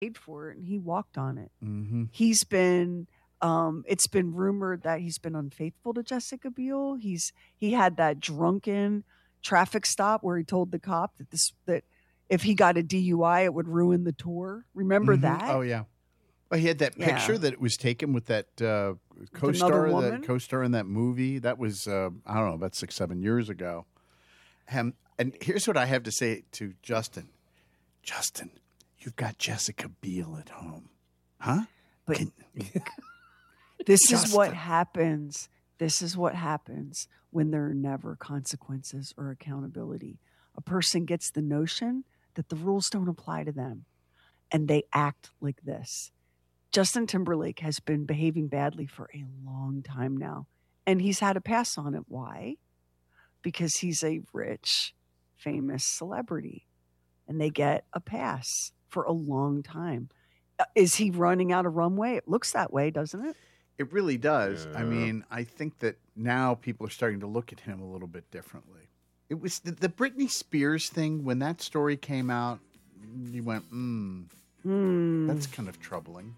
paid for it and he walked on it. Mm-hmm. He's been it's been rumored that he's been unfaithful to Jessica Biel. He had that drunken traffic stop where he told the cop that if he got a DUI it would ruin the tour. Remember that? Oh yeah. Well, he had that picture that was taken with that co-star in that movie. That was I don't know, about 6-7 years ago. And here's what I have to say to Justin. Justin, you've got Jessica Biel at home, huh? But this is what happens. This is what happens when there are never consequences or accountability. A person gets the notion that the rules don't apply to them, and they act like this. Justin Timberlake has been behaving badly for a long time now, and he's had a pass on it. Why? Because he's a rich, famous celebrity, and they get a pass for a long time. Is he running out of runway? It looks that way, doesn't it? It really does. I mean, I think that now people are starting to look at him a little bit differently. It was the Britney Spears thing. When that story came out, you went, that's kind of troubling.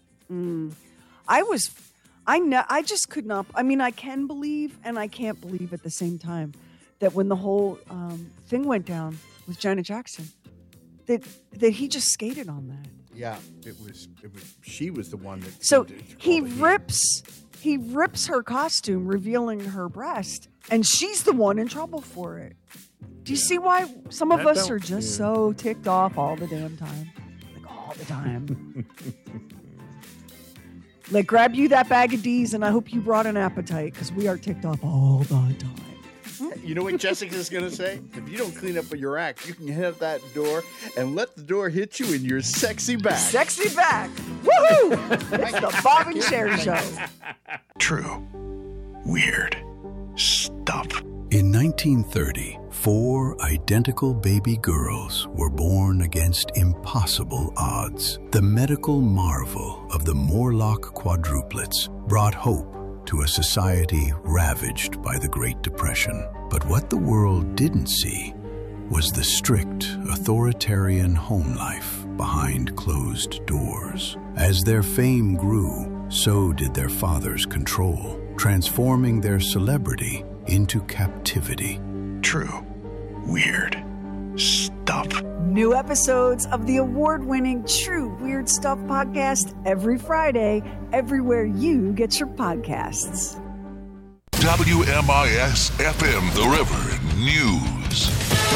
I just could not. I mean, I can believe and I can't believe at the same time that when the whole thing went down with Janet Jackson, that he just skated on that. Yeah, it was. She was the one that. So he rips her costume, revealing her breast, and she's the one in trouble for it. Do you see why some of us are just so ticked off all the damn time? Like all the time. Like, grab you that bag of D's, and I hope you brought an appetite, because we are ticked off all the time. You know what Jessica's going to say? If you don't clean up your act, you can head out that door and let the door hit you in your sexy back. Sexy back. Woohoo! It's the Bob and Cher Show. True. Weird. Stuff. In 1930, 4 identical baby girls were born against impossible odds. The medical marvel of the Morlock quadruplets brought hope to a society ravaged by the Great Depression. But what the world didn't see was the strict, authoritarian home life behind closed doors. As their fame grew, so did their father's control, transforming their celebrity into captivity. True. Weird. Stuff. New episodes of the award-winning True Weird Stuff podcast every Friday, everywhere you get your podcasts. WMIS-FM, The River News.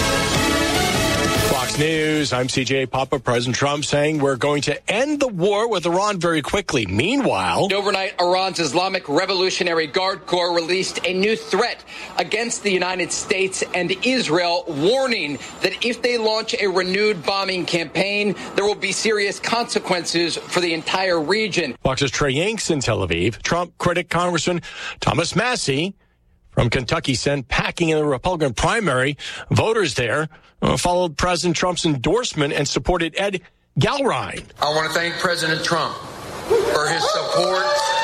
Fox News, I'm CJ Papa. President Trump saying we're going to end the war with Iran very quickly. Meanwhile, overnight, Iran's Islamic Revolutionary Guard Corps released a new threat against the United States and Israel, warning that if they launch a renewed bombing campaign, there will be serious consequences for the entire region. Fox's Trey Yanks in Tel Aviv. Trump critic Congressman Thomas Massie from Kentucky sent packing in the Republican primary. Voters there followed President Trump's endorsement and supported Ed Galrine. I want to thank President Trump for his support,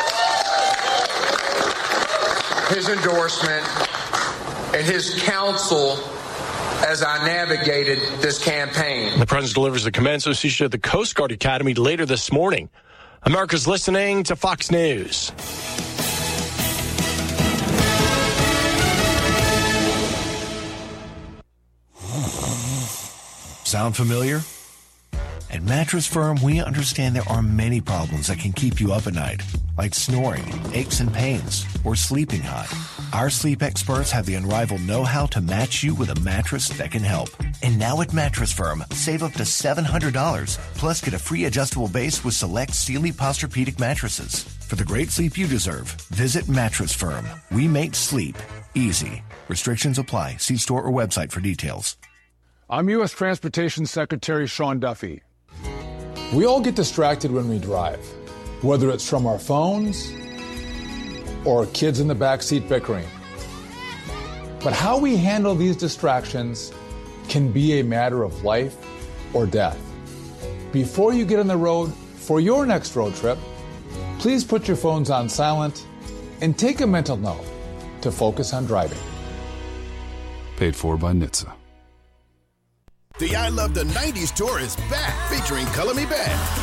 his endorsement, and his counsel as I navigated this campaign. The president delivers the commencement speech at the Coast Guard Academy later this morning. America's listening to Fox News. Sound familiar? At Mattress Firm, we understand there are many problems that can keep you up at night, like snoring, aches and pains, or sleeping hot. Our sleep experts have the unrivaled know-how to match you with a mattress that can help. And now at Mattress Firm, save up to $700, plus get a free adjustable base with select Sealy Posturepedic mattresses. For the great sleep you deserve, visit Mattress Firm. We make sleep easy. Restrictions apply. See store or website for details. I'm U.S. Transportation Secretary Sean Duffy. We all get distracted when we drive, whether it's from our phones or kids in the backseat bickering. But how we handle these distractions can be a matter of life or death. Before you get on the road for your next road trip, please put your phones on silent and take a mental note to focus on driving. Paid for by NHTSA. The I Love the 90s tour is back, featuring Color Me Back.